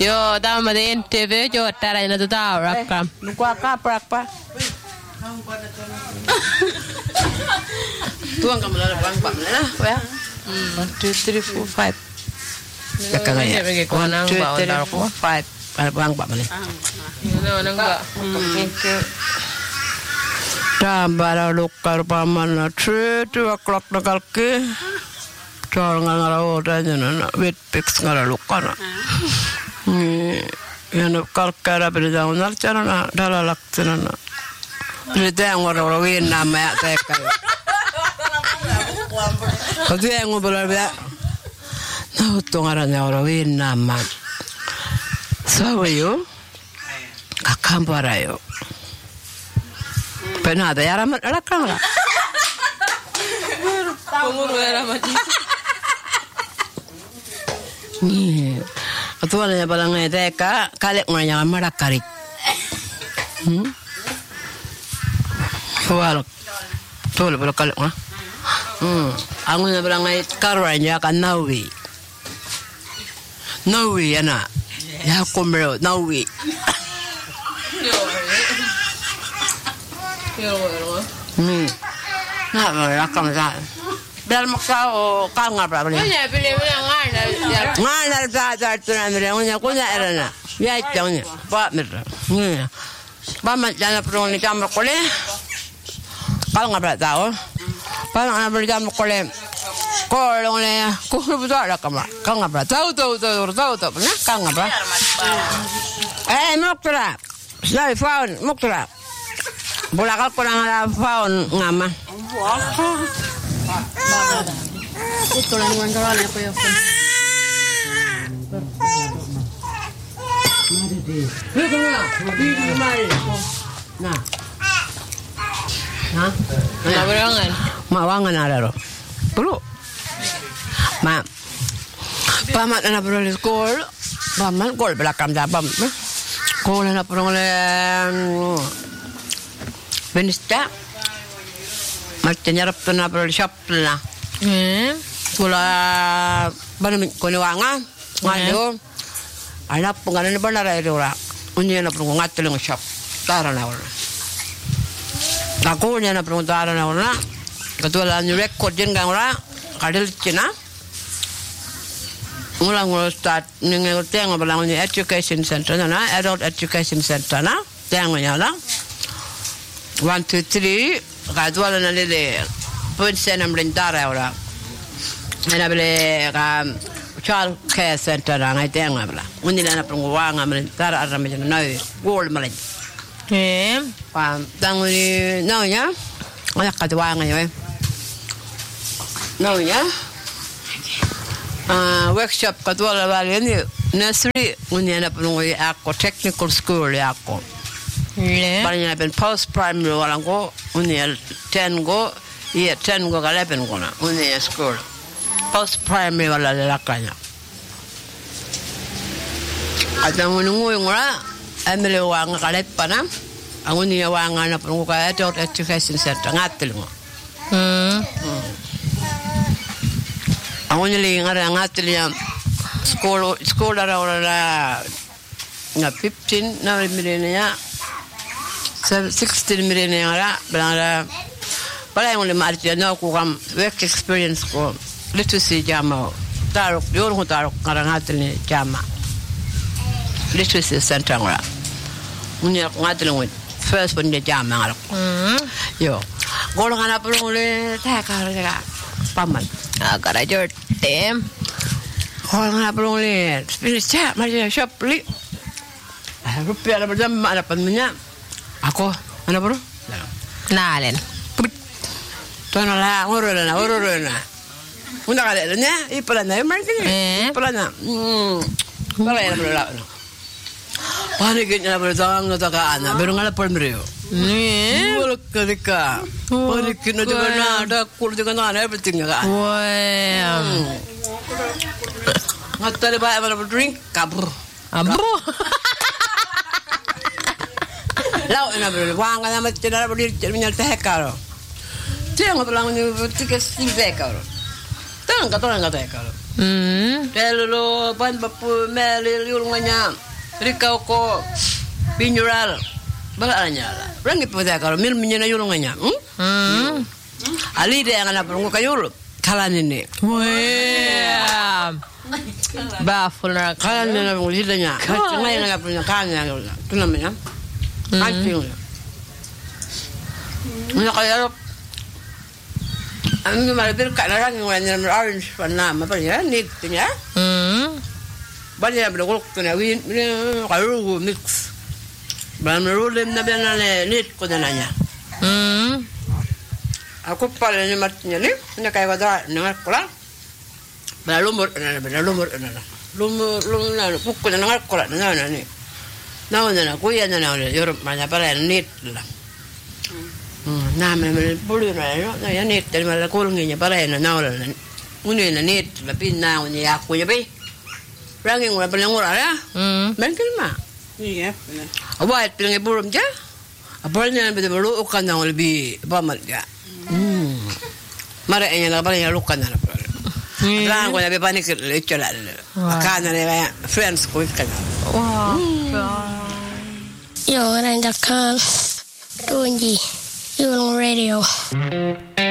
Yo, tama din TV jo taray na tutaw rakam. Lukwa ka pa. Tuang ka mala bang pa na, kuya. 1 2 3 4 5. Kakangaya. 1 2 3 4 5. Para bang pa man. Ano nang ba? Thank you. Tambara lukkar pamana 2 o'clock na kalki. Chor ngara oda jana wet pix ngara lukkana. Yana kalkara berdang nar chana dalalak chana. Berdang ngara win nama teka. Kau yang ngobrol bela. Nah, tungarannya orang win nama. Sawayo. Kakambarayo. Pernah ada ya ramat rakang lah. Penguru ramat. Ni, atualnya balangnya teka kalek nganya marakarik. Soal, soal bala kalek mah. Aku na balangnya karanya kan nawi. Nawi ana. Ya kumero nawi. Nah, rakang dah. Biar makau kau ngapa beli? Punya pilih ngana. Ngana dah tu nak beli. Punya erana. Ya jangan. Pak mer. Pak macam perlu ni jam berkoleh. Kau ngapa tahu? Pak nak beli jam berkoleh. Kau ni, kau betul ada kamera. Kau ngapa? Tahu. Pernah kau ngapa? Muktura. Saya faun muktura. Bola kau kurang ada faun ngama. Itu lah yang orang apa ya? Nah. Nabarangan. Mawangan ada loh. Perlu. Pamat na perlu di sekolah. Pamat sekolah belakang jabam. Sekolah na perlu le benista. Macam nyarap tu na perlu shop na. Sekolah mana kau wanga ngado. Anak pengaruh benar ada orang. Unya na perlu ngatul shop. Taran orang. Aku ni na perlu taran orang. Ketua lanjut rekod jengang orang. Kadal Cina. Ngulang start ningal tengah belang ni education center na adult education center na tengah nyala 1 2 3 kadua na lele pun senam rentara ora na bele ka child care center na ngai tengah bela unila na pengwang rentara arame na gol malan pa tanguni naunya anak kadua ngai naunya workshop kadua la bali ni nursery unya na pulungi ako technical school ako banya ben post primary wala ko unya 10 go 10 go 11 go na unya school post primary wala la kanya ada ngungu ngora amele wanga kalet pana angunya wanga na pulungi ka adult education center ngatil mo Aku ni ngara ngatil yang sekolah orang nga 15 na milenia 16 milenia ngara belanda bala yang le marti na ko kam work experience ko literacy jama tarok yor ko tarok ngara ngatil ni jama literacy center ngara unya ngatil ngit first pun dia jama ngara yo gol ngana perlu le ta ka paman agak aja tem orang apa perlu lihat pilih cak macam shop beli rupiah ada berjam ada penuhnya aku mana perlu nalen tuan lah ururana udah kali nya ipalana ipalana kalau yang berlalu paniknya berjang atau kana baru ngalah permeriu boleh ketika paniknya juga ada kulit juga ada everything kan wah ngatar baik mana drink kabur lau ina bro wang ana macam berdiri menyal teh karo jangan bilang ni tiga sih teh karo tang kata orang kata karo Telo pan bapu meli yulunganya. Rikau ko binjural. Balanya lah. Rangi pada kalau mil menyena yulunganya. Ali dia yang anak perunggu kayul. Kalan ini. Wah. Baful nak. Kalan ini perunggu lidahnya. Cuma yang anak punya kalannya. Itu namanya. Kancing. Mana kayak Ang malapit ka na lang yung orange na mapalya nit niya. Banya blogok na win karu mix. Ban rolem na bana nit ko na niya. Ako pala ni mat niya ni na kay wada na kola. Ba lumur na. Lumur na pukko na kola na ni. Na kuya na Europe man pala nit la. Namen bulu na ya net del mala kulnginya pare na nawla uni na net la pinna uni ya ku ya be rangi ngora pelengora ya mungkin ma iya awat pelenge burum ja apalnya be bulu ukan na lebih pamal ja mare enya la pare ya lukan na ran ko ya be panik le chola kana le friends ko kan yo ran da kan Yulung Radio.